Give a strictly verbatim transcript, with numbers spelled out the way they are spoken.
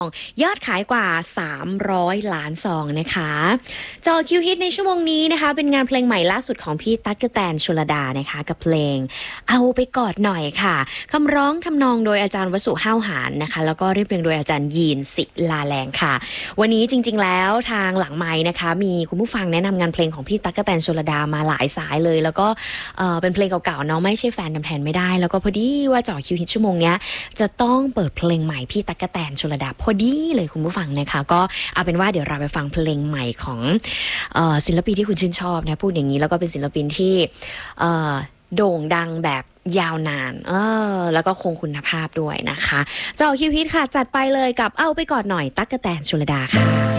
ยอดขายกว่าสามร้อยล้านซองนะคะจอคิวฮิตในชั่วโมงนี้นะคะเป็นงานเพลงใหม่ล่าสุดของพี่ตั๊กกะแตนชลดานะคะกับเพลงเอาไปกอดหน่อยค่ะคำร้องทำนองโดยอาจารย์วสุห้าวหาญนะคะแล้วก็เรียบเรียงโดยอาจารย์ยีนศิลาแรงค่ะวันนี้จริงๆแล้วทางหลังไมค์นะคะมีคุณผู้ฟังแนะนำงานเพลงของพี่ตั๊กกะแตนชลดามาหลายสายเลยแล้วก็เอ่อเป็นเพลงเก่าๆน้องไม่ใช่แฟนทำแทนไม่ได้แล้วก็พอดีว่าจอคิวฮิตชั่วโมงเนี้ยจะต้องเปิดเพลงใหม่พี่ตั๊กกะแตนชลดาพอดีเลยคุณผู้ฟังนะคะก็เอาเป็นว่าเดี๋ยวเราไปฟังเพลงใหม่ของเอ่อศิลปินที่คุณชื่นชอบนะพูดอย่างนี้แล้วก็เป็นศิลปินที่เอ่อโด่งดังแบบยาวนานเออแล้วก็คงคุณภาพด้วยนะคะเจ้าคิวฮิตค่ะจัดไปเลยกับเอาไปกอดหน่อยตั๊กกะแตนชลดาค่ะ